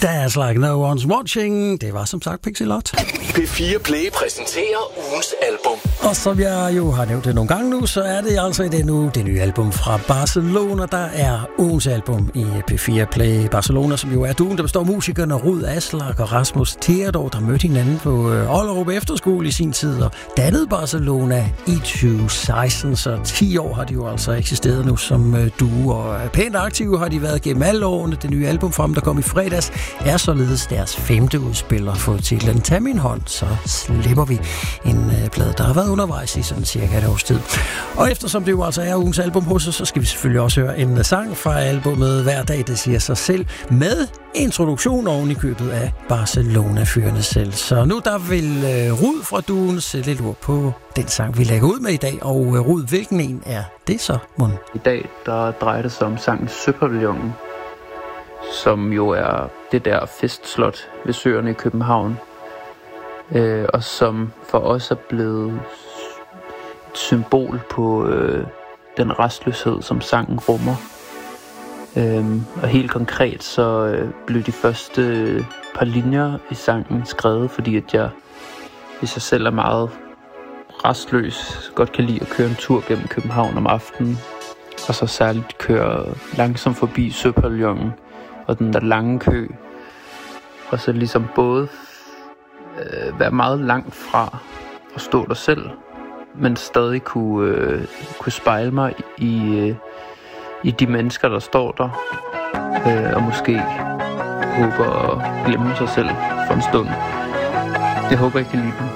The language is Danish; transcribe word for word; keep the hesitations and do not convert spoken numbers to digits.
There's Like No One's Watching. Det var som sagt Pixie Lott. P fire Play præsenterer ugens album. Og som jeg jo har nævnt det nogle gange nu, så er det altså i det nu det nye album fra Barcelona, der er ugens album i P fire Play. Barcelona, som jo er duen, der består af musikerne Rud Aslak og Rasmus Theodor, der mødte hinanden på Ollerup Efterskole i sin tid og dannede Barcelona i tyve seksten, så ti år har de jo altså eksisteret nu som duo, og pænt aktive har de været gennem alle årene. Det nye album fra dem, der kom i fredags, er således deres femte udspil og fået titlen Tag min hånd, så slipper vi en øh, plade, der har været undervejs i sådan cirka et års tid. Og eftersom det jo altså er ugens album hos os, så skal vi selvfølgelig også høre en sang fra albumet Hver dag, det siger sig selv, med introduktion oven i købet af Barcelona-fyrene selv. Så nu der vil øh, Rud fra duen sætte lidt ord på den sang, vi lægger ud med i dag. Og øh, Rud, hvilken en er det så, mon? I dag, der drejer det sig om sangen Søpavillonen, som jo er det der festslot ved søerne i København, øh, og som for os er blevet et symbol på øh, den restløshed, som sangen rummer. Øh, og helt konkret så øh, blev de første øh, par linjer i sangen skrevet, fordi at jeg, hvis jeg selv er meget restløs, godt kan lide at køre en tur gennem København om aftenen, og så særligt køre langsomt forbi Søpavillonen og den der lange kø, og så ligesom både øh, være meget langt fra at stå der selv, men stadig kunne, øh, kunne spejle mig i, øh, i de mennesker, der står der, øh, og måske håber at glemme sig selv for en stund. Jeg håber, I kan lide den.